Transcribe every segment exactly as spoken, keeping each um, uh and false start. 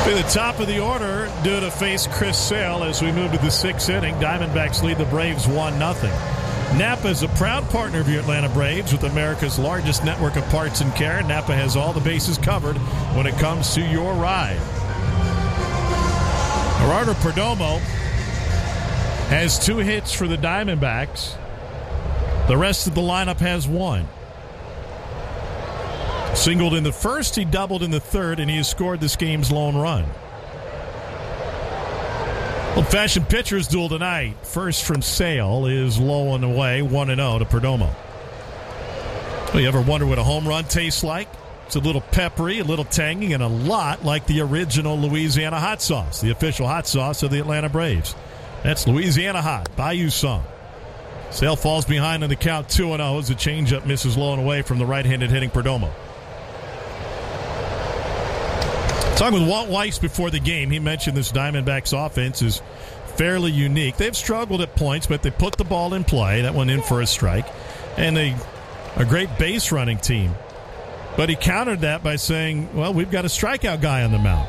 To the top of the order, due to face Chris Sale as we move to the sixth inning. Diamondbacks lead the Braves one nothing. Napa is a proud partner of your Atlanta Braves with America's largest network of parts and care. Napa has all the bases covered when it comes to your ride. Gerardo Perdomo has two hits for the Diamondbacks. The rest of the lineup has one. Singled in the first, he doubled in the third, and he has scored this game's lone run. Old-fashioned pitchers duel tonight. First from Sale is low and away, one and oh to Perdomo. Well, you ever wonder what a home run tastes like? It's a little peppery, a little tangy, and a lot like the original Louisiana hot sauce, the official hot sauce of the Atlanta Braves. That's Louisiana Hot, Bayou Song. Sale falls behind in the count two and oh as the changeup misses low and away from the right-handed hitting Perdomo. Talking with Walt Weiss before the game, he mentioned this Diamondbacks offense is fairly unique. They've struggled at points, but they put the ball in play. That went in for a strike. And they a great base running team. But he countered that by saying, well, we've got a strikeout guy on the mound.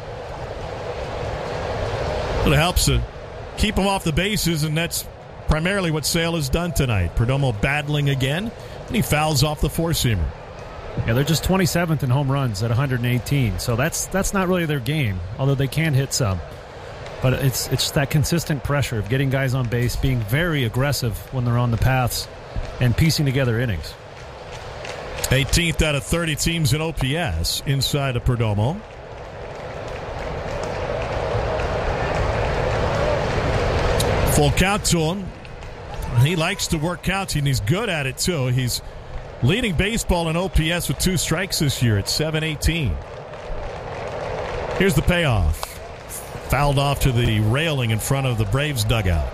It helps to keep him off the bases, and that's primarily what Sale has done tonight. Perdomo battling again, and he fouls off the four-seamer. Yeah, they're just twenty-seventh in home runs at one hundred eighteen, so that's that's not really their game, although they can hit some. But it's it's that consistent pressure of getting guys on base, being very aggressive when they're on the paths, and piecing together innings. eighteenth out of thirty teams in O P S inside of Perdomo. Full count to him. He likes to work counts, and he's good at it, too. He's leading baseball in O P S with two strikes this year at seven eighteen. Here's the payoff. Fouled off to the railing in front of the Braves dugout.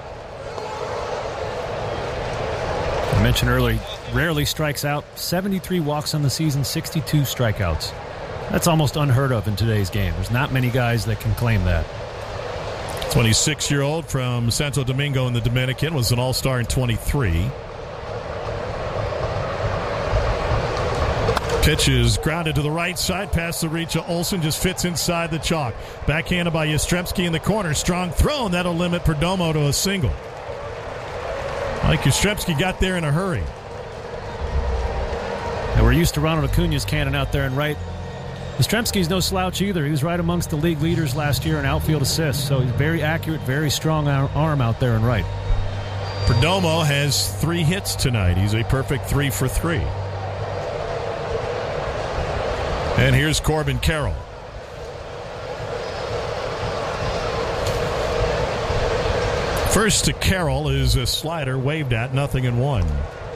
I mentioned earlier, rarely strikes out. seventy-three walks on the season, sixty-two strikeouts. That's almost unheard of in today's game. There's not many guys that can claim that. twenty-six-year-old from Santo Domingo in the Dominican, was an all-star in twenty-three. Pitch is grounded to the right side past the reach of Olsen, just fits inside the chalk. Backhanded by Yastrzemski in the corner. Strong throw, and that'll limit Perdomo to a single. Mike Yastrzemski got there in a hurry. And we're used to Ronald Acuña's cannon out there in right. Yastrzemski's no slouch either. He was right amongst the league leaders last year in outfield assists, so he's very accurate, very strong arm out there in right. Perdomo has three hits tonight. He's a perfect three for three. And here's Corbin Carroll. First to Carroll is a slider waved at, nothing in one.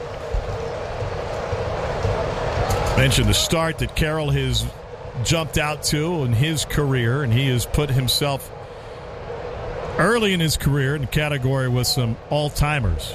Mentioned the start that Carroll has jumped out to in his career, and he has put himself early in his career in the category with some all-timers.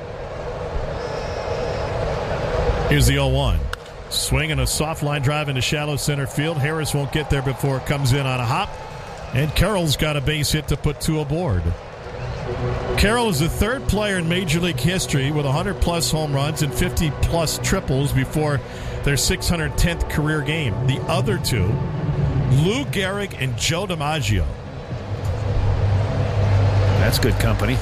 Here's the oh one. Swing and a soft line drive into shallow center field. Harris won't get there before it comes in on a hop. And Carroll's got a base hit to put two aboard. Carroll is the third player in Major League history with one hundred plus home runs and fifty plus triples before their six hundred tenth career game. The other two, Lou Gehrig and Joe DiMaggio. That's good company.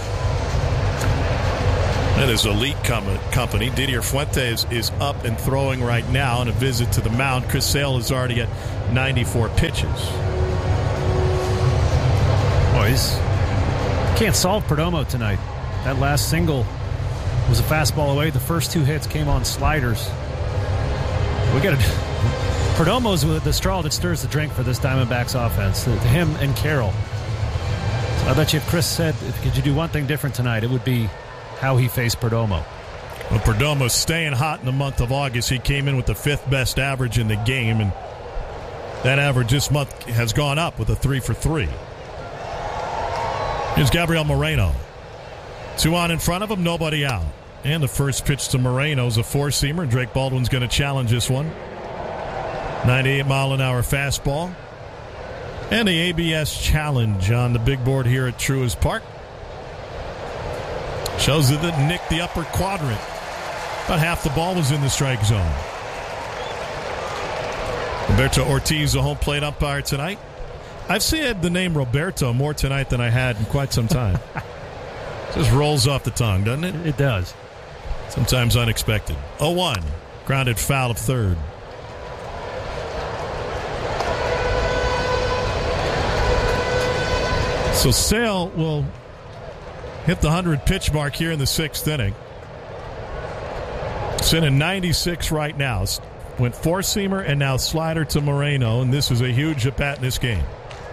That is elite com- company. Didier Fuentes is up and throwing right now on a visit to the mound. Chris Sale is already at ninety-four pitches. Boys, can't solve Perdomo tonight. That last single was a fastball away. The first two hits came on sliders. We got to. Perdomo's the straw that stirs the drink for this Diamondbacks offense. Him and Carroll. So I bet you if Chris said, could you do one thing different tonight, it would be how he faced Perdomo. Well, Perdomo's staying hot in the month of August. He came in with the fifth best average in the game, and that average this month has gone up with a three for three. Here's Gabriel Moreno. Two on in front of him, nobody out. And the first pitch to Moreno is a four-seamer. Drake Baldwin's going to challenge this one. ninety-eight mile an hour fastball. And the A B S challenge on the big board here at Truist Park. Shows that it nicked the upper quadrant. About half the ball was in the strike zone. Humberto Ortiz, the home plate umpire tonight. I've said the name Roberto more tonight than I had in quite some time. Just rolls off the tongue, doesn't it? It does. Sometimes unexpected. oh one. Grounded foul of third. So Sale will hit the hundred-pitch mark here in the sixth inning. It's in a ninety-six right now. Went four-seamer and now slider to Moreno, and this is a huge at-bat in this game.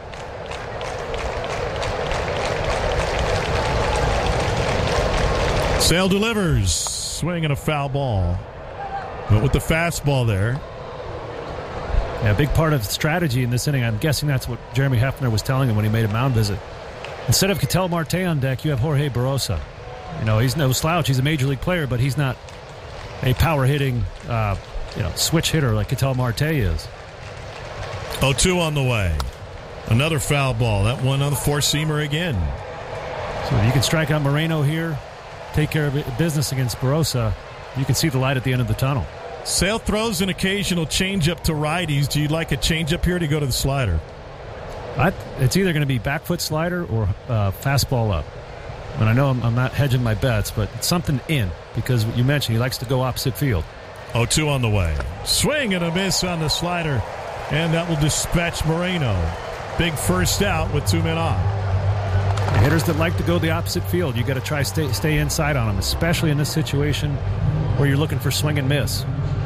Sale delivers. Swing and a foul ball. But with the fastball there. Yeah, a big part of the strategy in this inning, I'm guessing that's what Jeremy Hefner was telling him when he made a mound visit. Instead of Ketel Marte on deck, you have Jorge Barrosa. You know, he's no slouch. He's a major league player, but he's not a power-hitting, uh, you know, switch hitter like Ketel Marte is. oh two on the way. Another foul ball. That one on the four-seamer again. So you can strike out Moreno here, take care of business against Barrosa. You can see the light at the end of the tunnel. Sale throws an occasional changeup to righties. Do you like a changeup here to go to the slider? I, it's either going to be back foot slider or uh, fastball up. And I know I'm, I'm not hedging my bets, but it's something in because you mentioned he likes to go opposite field. oh two on the way. Swing and a miss on the slider, and that will dispatch Moreno. Big first out with two men on. The hitters that like to go the opposite field, you got to try stay stay inside on them, especially in this situation where you're looking for swing and miss.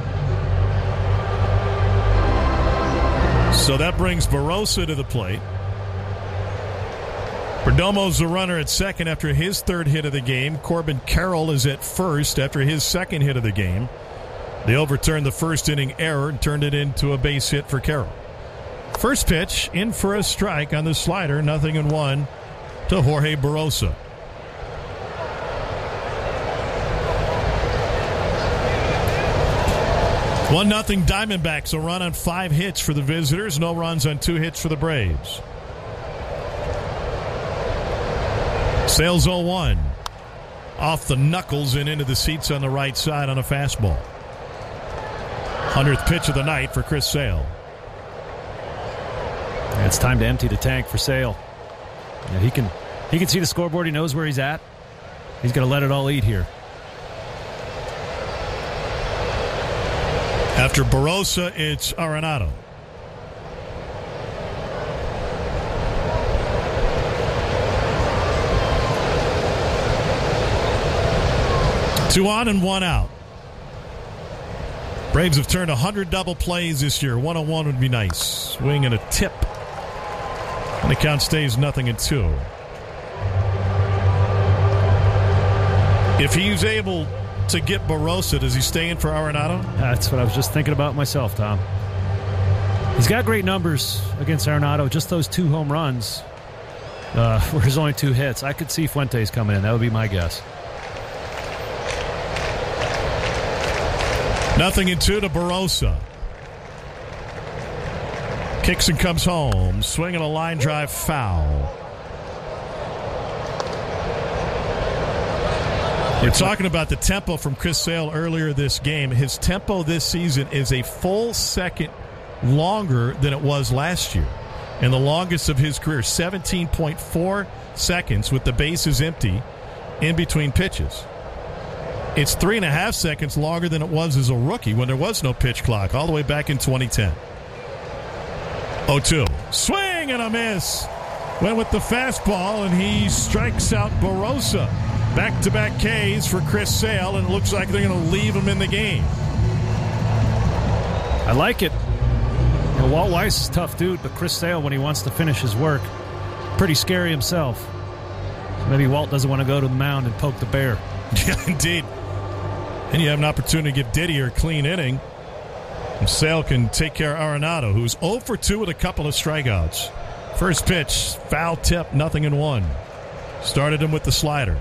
So that brings Barrosa to the plate. Perdomo's the runner at second after his third hit of the game. Corbin Carroll is at first after his second hit of the game. They overturned the first inning error and turned it into a base hit for Carroll. First pitch, in for a strike on the slider, nothing in one to Jorge Barrosa. one nothing Diamondbacks, a run on five hits for the visitors, no runs on two hits for the Braves. Sale's oh one. Off the knuckles and into the seats on the right side on a fastball. hundredth pitch of the night for Chris Sale. It's time to empty the tank for Sale. Yeah, he can he can see the scoreboard. He knows where he's at. He's going to let it all eat here. After Barrosa, it's Arenado. Two on and one out. Braves have turned one hundred double plays this year. one oh one would be nice. Swing and a tip. And the count stays nothing in two. If he's able to get Barrosa, does he stay in for Arenado? That's what I was just thinking about myself, Tom. He's got great numbers against Arenado. Just those two home runs uh, were his only two hits. I could see Fuentes coming in. That would be my guess. Nothing in two to Barrosa. Kicks and comes home. Swinging a line drive foul. We're talking about the tempo from Chris Sale earlier this game. His tempo this season is a full second longer than it was last year. And the longest of his career, seventeen point four seconds with the bases empty in between pitches. It's three and a half seconds longer than it was as a rookie when there was no pitch clock all the way back in twenty ten. oh two. Swing and a miss. Went with the fastball, and he strikes out Barrosa. Back-to-back Ks for Chris Sale, and it looks like they're going to leave him in the game. I like it. You know, Walt Weiss is a tough dude, but Chris Sale, when he wants to finish his work, pretty scary himself. So maybe Walt doesn't want to go to the mound and poke the bear. Yeah, indeed. And you have an opportunity to give Didier a clean inning. And Sale can take care of Arenado, who's oh for two with a couple of strikeouts. First pitch, foul tip, nothing in one. Started him with the slider.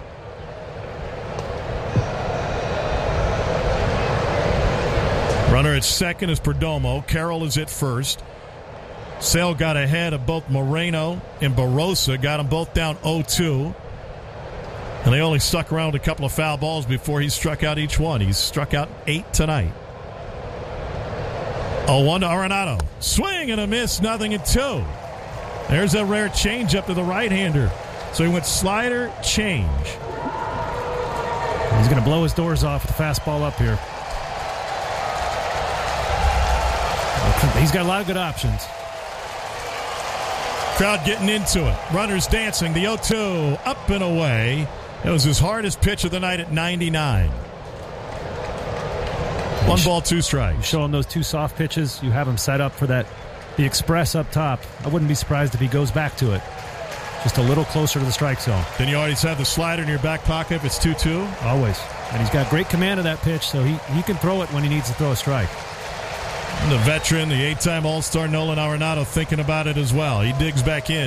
Runner at second is Perdomo. Carroll is at first. Sale got ahead of both Moreno and Barrosa. Got them both down oh two. And they only stuck around with a couple of foul balls before he struck out each one. He's struck out eight tonight. oh one to Arenado. Swing and a miss, nothing in two. There's a rare change up to the right-hander. So he went slider, change. He's going to blow his doors off with the fastball up here. He's got a lot of good options. Crowd getting into it. Runners dancing. The oh two up and away. That was his hardest pitch of the night at ninety-nine. One ball, two strikes. You show him those two soft pitches. You have him set up for that, the express up top. I wouldn't be surprised if he goes back to it. Just a little closer to the strike zone. Then you always have the slider in your back pocket if it's two two. Always. And he's got great command of that pitch, so he, he can throw it when he needs to throw a strike. And the veteran, the eight-time All-Star Nolan Arenado thinking about it as well. He digs back in.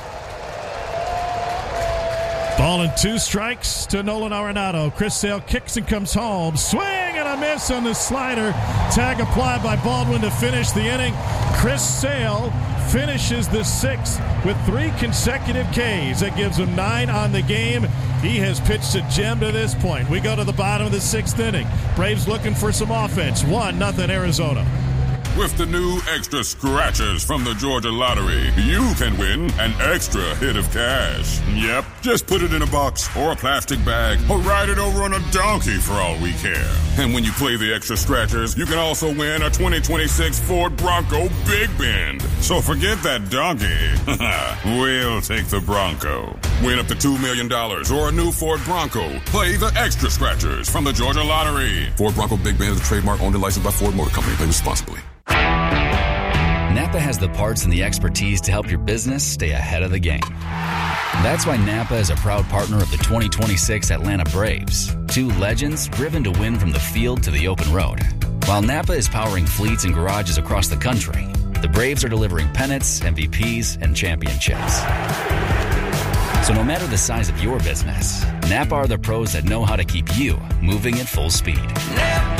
Ball and two strikes to Nolan Arenado. Chris Sale kicks and comes home. Swing and a miss on the slider. Tag applied by Baldwin to finish the inning. Chris Sale finishes the sixth with three consecutive Ks. That gives him nine on the game. He has pitched a gem to this point. We go to the bottom of the sixth inning. Braves looking for some offense. one nothing Arizona. With the new Extra Scratchers from the Georgia Lottery, you can win an extra hit of cash. Yep, just put it in a box or a plastic bag or ride it over on a donkey for all we care. And when you play the Extra Scratchers, you can also win a twenty twenty-six Ford Bronco Big Bend. So forget that donkey. We'll take the Bronco. Win up to two million dollars or a new Ford Bronco. Play the Extra Scratchers from the Georgia Lottery. Ford Bronco Big Bend is a trademark owned and licensed by Ford Motor Company. Play responsibly. Napa has the parts and the expertise to help your business stay ahead of the game. That's why Napa is a proud partner of the twenty twenty-six Atlanta Braves, two legends driven to win from the field to the open road. While Napa is powering fleets and garages across the country, the Braves are delivering pennants, M V Ps, and championships. So no matter the size of your business, Napa are the pros that know how to keep you moving at full speed. Napa.